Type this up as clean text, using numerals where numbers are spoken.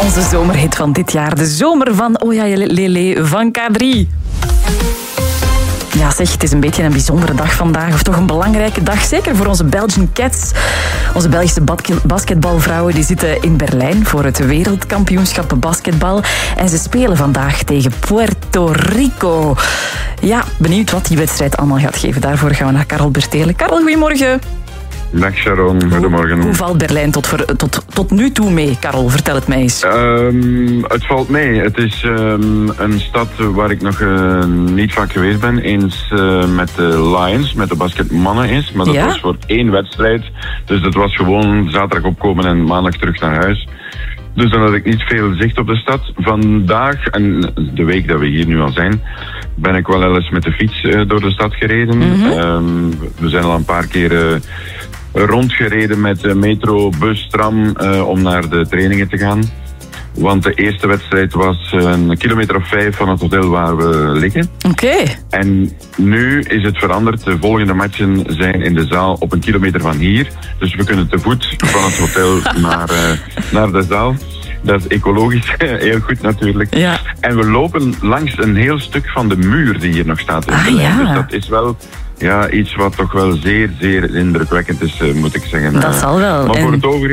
Onze zomerhit van dit jaar. De zomer van Oja Lele van K3. Ja zeg, het is een beetje een bijzondere dag vandaag. Of toch een belangrijke dag. Zeker voor onze Belgian Cats. Onze Belgische basketbalvrouwen die zitten in Berlijn voor het wereldkampioenschap basketbal. En ze spelen vandaag tegen Puerto Rico. Ja, benieuwd wat die wedstrijd allemaal gaat geven. Daarvoor gaan we naar Karel Bertelen. Karel, goedemorgen. Dag Sharon, goedemorgen. Hoe valt Berlijn tot nu toe mee, Karel? Vertel het mij eens. Het valt mee. Het is een stad waar ik nog niet vaak geweest ben. Eens met de Lions, met de basketmannen eens. Maar dat was voor 1 wedstrijd. Dus dat was gewoon zaterdag opkomen en maandag terug naar huis. Dus dan had ik niet veel zicht op de stad. Vandaag, en de week dat we hier nu al zijn, ben ik wel eens met de fiets door de stad gereden. We zijn al een paar keer rondgereden met metro, bus, tram om naar de trainingen te gaan. Want de eerste wedstrijd was een kilometer of 5 van het hotel waar we liggen. Oké. En nu is het veranderd. De volgende matchen zijn in de zaal op 1 kilometer van hier. Dus we kunnen te voet van het hotel naar de zaal. Dat is ecologisch heel goed natuurlijk. Ja. En we lopen langs een heel stuk van de muur die hier nog staat in Berlijn. Dus dat is wel iets wat toch wel zeer, zeer indrukwekkend is, moet ik zeggen. Dat zal wel. Maar voor het overige